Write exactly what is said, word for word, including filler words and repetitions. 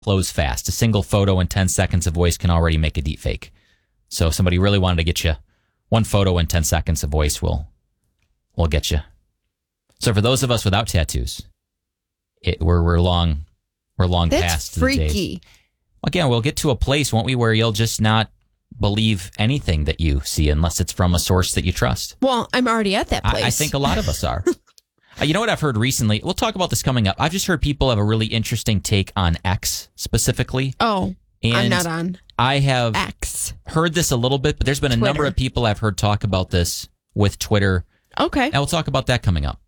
close fast. A single photo and ten seconds of voice can already make a deep fake. So if somebody really wanted to get you, one photo and ten seconds of voice will will get you. So for those of us without tattoos, it, we're we're long we're long That's past freaky. the days. Again, we'll get to a place, won't we, where you'll just not believe anything that you see unless it's from a source that you trust. Well, I'm already at that place. I, I think a lot of us are. uh, you know what I've heard recently? We'll talk about this coming up. I've just heard people have a really interesting take on X specifically. Oh, and I'm not on I have X. heard this a little bit, but there's been a Twitter. number of people I've heard talk about this with Twitter. Okay. And we'll talk about that coming up.